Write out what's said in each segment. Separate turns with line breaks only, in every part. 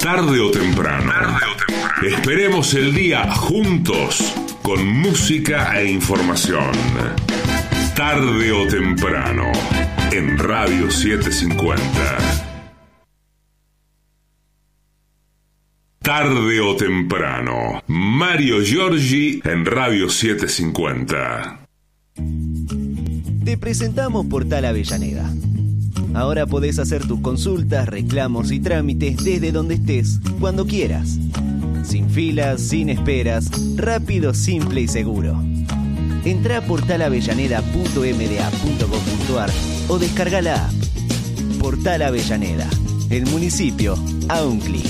Tarde o temprano. Esperemos el día juntos con música e información. Tarde o temprano en Radio 750. Tarde o temprano. Mario Giorgi en Radio 750.
Te presentamos Portal Avellaneda. Ahora podés hacer tus consultas, reclamos y trámites desde donde estés, cuando quieras. Sin filas, sin esperas, rápido, simple y seguro. Entrá a portalavellaneda.mda.gov.ar o descarga la app. Portal Avellaneda, el municipio a un clic.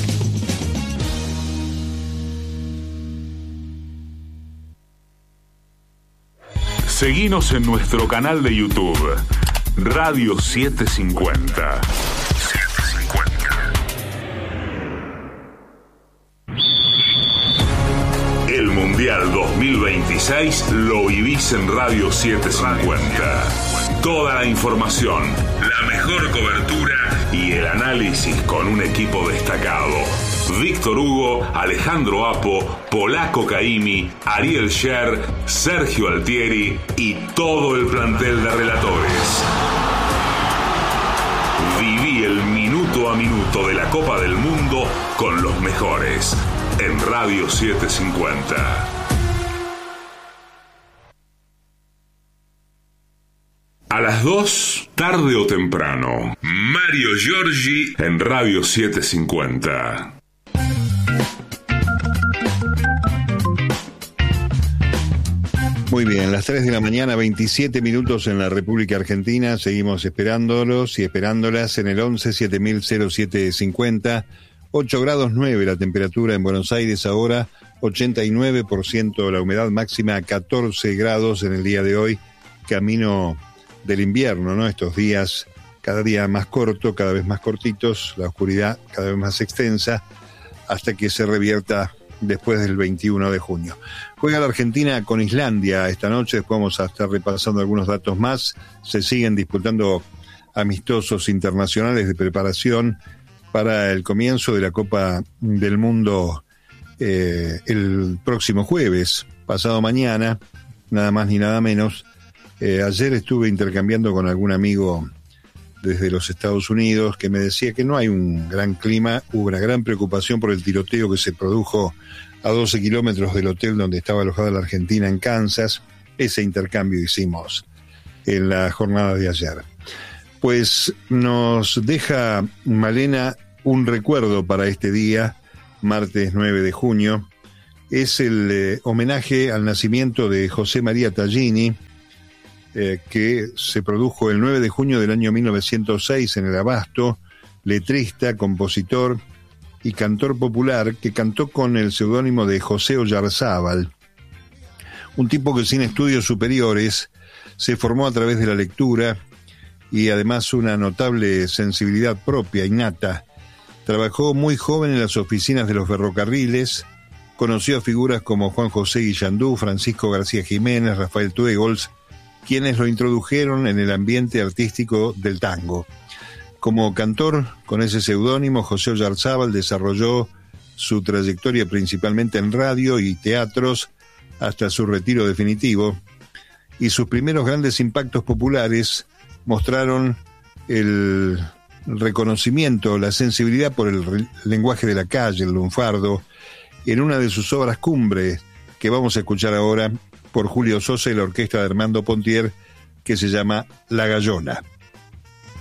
Seguinos en nuestro canal de YouTube, Radio 750. El Mundial 2026 lo vivís en Radio 750. Toda la información, la mejor cobertura y el análisis con un equipo destacado. Víctor Hugo, Alejandro Apo, Polaco Caimi, Ariel Scher, Sergio Altieri y todo el plantel de relatores. Viví el minuto a minuto de la Copa del Mundo con los mejores en Radio 750. A las 2, tarde o temprano, Mario Giorgi en Radio 750.
Muy bien, las 3 de la mañana, 27 minutos en la República Argentina. Seguimos esperándolos y esperándolas en el 11 700750. 8 grados 9 la temperatura en Buenos Aires ahora, 89% la humedad máxima, 14 grados en el día de hoy, camino del invierno, ¿no? Estos días cada día más corto, cada vez más cortitos, la oscuridad cada vez más extensa, hasta que se revierta después del 21 de junio. Juega la Argentina con Islandia esta noche, después vamos a estar repasando algunos datos más. Se siguen disputando amistosos internacionales de preparación para el comienzo de la Copa del Mundo el próximo jueves, pasado mañana, nada más ni nada menos. Ayer estuve intercambiando con algún amigo desde los Estados Unidos que me decía que no hay un gran clima, hubo una gran preocupación por el tiroteo que se produjo a 12 kilómetros del hotel donde estaba alojada la Argentina en Kansas. Ese intercambio hicimos en la jornada de ayer. Pues nos deja Malena un recuerdo para este día, martes 9 de junio. Es el homenaje al nacimiento de José María Tallini, que se produjo el 9 de junio del año 1906 en el Abasto, letrista, compositor y cantor popular que cantó con el seudónimo de José Oyarzábal. Un tipo que sin estudios superiores se formó a través de la lectura y además una notable sensibilidad propia, innata. Trabajó muy joven en las oficinas de los ferrocarriles, conoció a figuras como Juan José Guillandú, Francisco García Jiménez, Rafael Tuegols, quienes lo introdujeron en el ambiente artístico del tango. Como cantor, con ese seudónimo, José Oyarzábal desarrolló su trayectoria principalmente en radio y teatros hasta su retiro definitivo, y sus primeros grandes impactos populares mostraron el reconocimiento, la sensibilidad por el lenguaje de la calle, el lunfardo, en una de sus obras cumbre que vamos a escuchar ahora por Julio Sosa y la orquesta de Armando Pontier, que se llama La Gallona.